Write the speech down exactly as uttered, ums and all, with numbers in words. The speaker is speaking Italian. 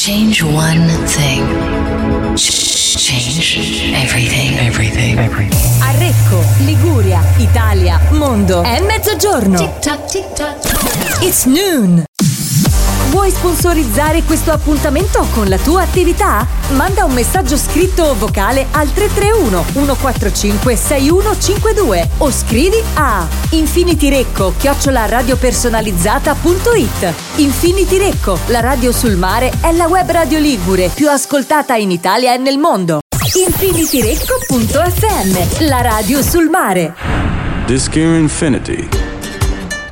Change one thing. Change everything. Everything. Everything. Arrecco, Liguria, Italia, mondo. È mezzogiorno. Tic tac, tic tac. It's noon. Vuoi sponsorizzare questo appuntamento con la tua attività? Manda un messaggio scritto o vocale al tre tre uno uno quattro cinque sei uno cinque due o scrivi a infinityrecco chiocciola radiopersonalizzata punto it. Infinity Recco, la radio sul mare, è la web radio ligure più ascoltata in Italia e nel mondo. infinityrecco punto effe emme, la radio sul mare. Disc Infinity